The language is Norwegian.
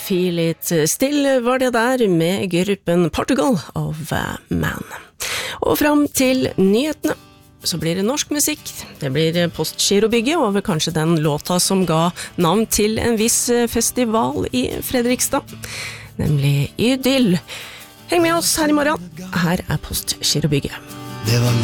Feel It Still var det der med gruppen Portugal of Man. Og fram til nyhetene så blir det norsk musikk. Det blir Postgirobygget over kanskje den låta som ga navn til en viss festival i Fredrikstad, nemlig Idyll. Heng med oss her i morgen. Her er Postgirobygget.